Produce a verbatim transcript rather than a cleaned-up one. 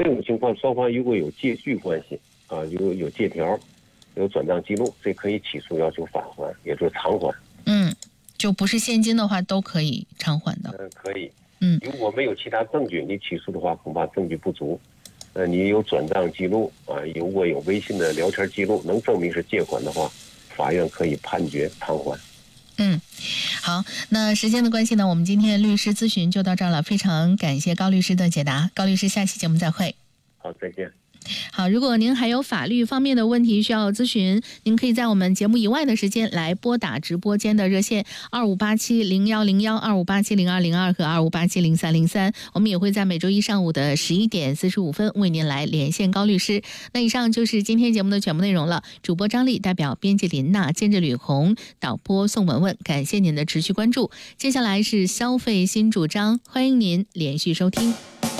种情况，双方如果有借据关系啊，有有借条、有转账记录，这可以起诉要求返还，也就是偿还。 嗯，就不是现金的话都可以偿还的。 嗯，可以。 嗯， 如果没有其他证据，你起诉的话，恐怕证据不足。呃，你有转账记录啊，如果有微信的聊天记录，能证明是借款的话，法院可以判决偿还。 嗯，好，那时间的关系呢，我们今天律师咨询就到这儿了，非常感谢高律师的解答。高律师，下期节目再会。 好，再见。 好，如果您还有法律方面的问题需要咨询，您可以在我们节目以外的时间来拨打直播间的热线二五八七零幺零幺、二五八七零二零二和二五八七零三零三，我们也会在每周一上午的十一点四十五分为您来连线高律师。那以上就是今天节目的全部内容了。主播张丽代表编辑林娜、监制吕红、导播宋文文，感谢您的持续关注。接下来是消费新主张，欢迎您连续收听。